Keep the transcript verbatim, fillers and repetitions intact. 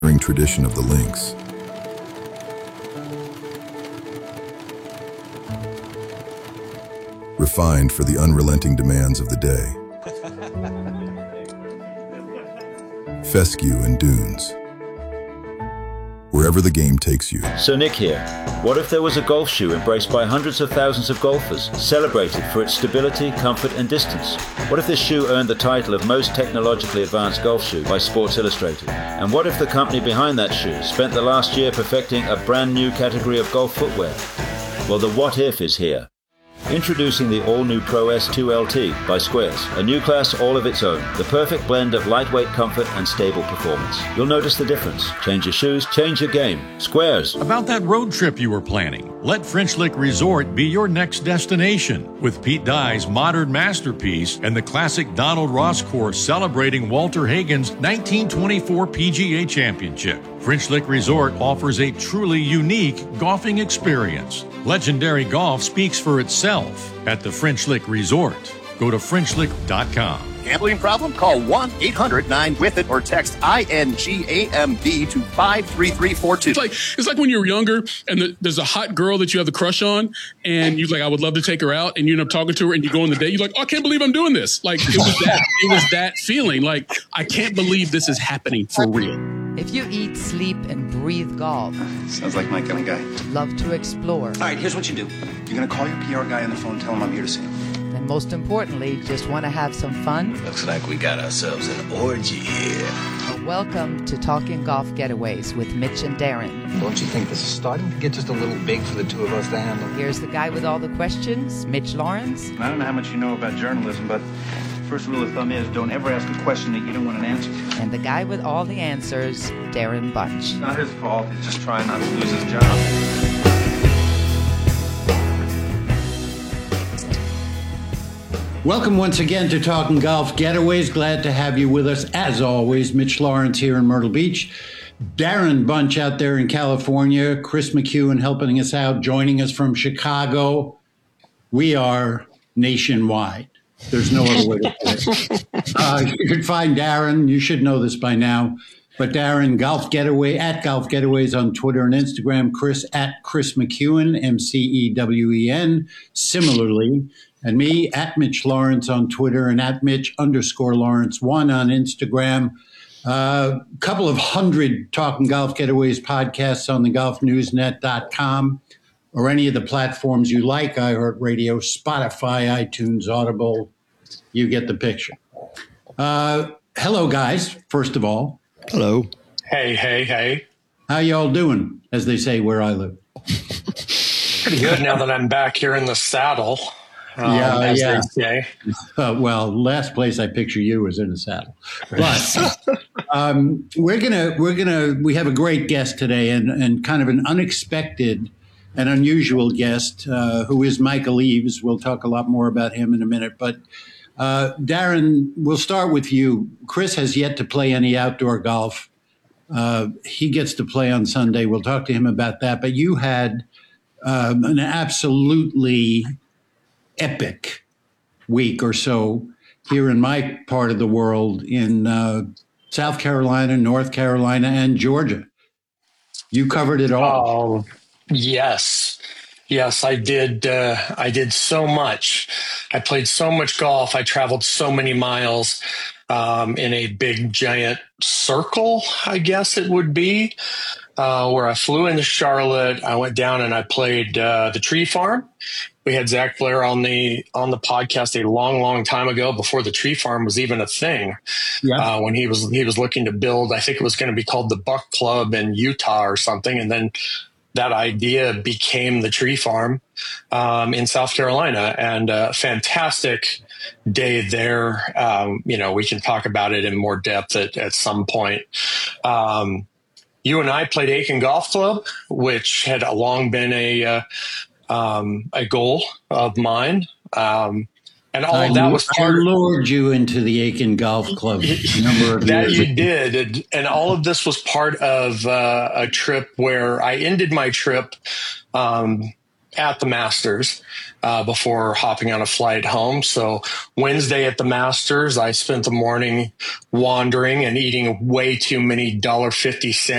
tradition of the links. Refined for the unrelenting demands of the day. Fescue and dunes. Wherever the game takes you. So Nick here. What if there was a golf shoe embraced by hundreds of thousands of golfers, celebrated for its stability, comfort and distance? What if this shoe earned the title of most technologically advanced golf shoe by Sports Illustrated? And what if the company behind that shoe spent the last year perfecting a brand new category of golf footwear? Well, the what if is here. Introducing the all-new Pro S two L T by Squares, a new class all of its own, the perfect blend of lightweight comfort and stable performance. You'll notice the difference. Change your shoes, change your game. Squares. About that road trip you were planning, let French Lick Resort be your next destination. With Pete Dye's modern masterpiece and the classic Donald Ross course celebrating Walter Hagen's nineteen twenty-four P G A Championship, French Lick Resort offers a truly unique golfing experience. Legendary golf speaks for itself at the French Lick Resort. Go to French Lick dot com. Gambling problem? Call one eight hundred nine with it or text I N G A M B to five three three four two. It's like, it's like when you're younger and the, there's a hot girl that you have the crush on and you're like, I would love to take her out, and you end up talking to her and you go on the date. You're like, oh, I can't believe I'm doing this. Like, it was that, it was that feeling. Like, I can't believe this is happening for real. If you eat, sleep, and breathe golf, sounds like my kind of guy. Love to explore. All right, here's what you do. You're going to call your P R guy on the phone, tell him I'm here to see him. And most importantly, just want to have some fun? Looks like we got ourselves an orgy here. Well, welcome to Talking Golf Getaways with Mitch and Darren. Don't you think this is starting to get just a little big for the two of us to handle? Here's the guy with all the questions, Mitch Lawrence. I don't know how much you know about journalism, but first rule of thumb is don't ever ask a question that you don't want an answer to. And the guy with all the answers, Darren Bunch. It's not his fault. He's just trying not to lose his job. Welcome once again to Talking Golf Getaways. Glad to have you with us. As always, Mitch Lawrence here in Myrtle Beach. Darren Bunch out there in California. Chris McEwen helping us out, joining us from Chicago. We are nationwide. There's no other way to put it. Uh, you can find Darren. You should know this by now. But Darren, Golf Getaway, at Golf Getaways on Twitter and Instagram. Chris, at Chris McEwen, M C E W E N. Similarly, and me, at Mitch Lawrence on Twitter and at Mitch underscore Lawrence one on Instagram. A uh, couple of hundred Talking Golf Getaways podcasts on the golf news net dot com or any of the platforms you like, iHeartRadio, Spotify, iTunes, Audible. You get the picture. Uh, hello, guys, first of all. Hello. Hey, hey, hey. How y'all doing, as they say where I live? Pretty good now that I'm back here in the saddle. Um, yeah, as yeah. They say. Uh, well, last place I picture you was in a saddle. But um, we're gonna we're gonna we have a great guest today, and and kind of an unexpected and unusual guest uh, who is Michael Eaves. We'll talk a lot more about him in a minute. But uh, Darren, we'll start with you. Chris has yet to play any outdoor golf. Uh, he gets to play on Sunday. We'll talk to him about that. But you had um, an absolutely epic week or so here in my part of the world in uh, South Carolina, North Carolina, and Georgia. You covered it all. Oh, yes. Yes, I did. Uh, I did so much. I played so much golf. I traveled so many miles um, in a big, giant circle, I guess it would be, uh, where I flew into Charlotte. I went down and I played uh, the Tree Farm. We had Zach Blair on the on the podcast a long, long time ago, before the Tree Farm was even a thing. Yeah. Uh, when he was he was looking to build, I think it was going to be called the Buck Club in Utah or something, and then that idea became the Tree Farm um, in South Carolina. And a fantastic day there. Um, you know, we can talk about it in more depth at, at some point. Um, you and I played Aiken Golf Club, which had long been a uh, Um, a goal of mine. Um, and all I, of that was part I lured you into the Aiken Golf Club a number of that years you ago. did. And, and all of this was part of uh, a trip where I ended my trip um, at the Masters uh, before hopping on a flight home. So Wednesday at the Masters, I spent the morning wandering and eating way too many one dollar fifty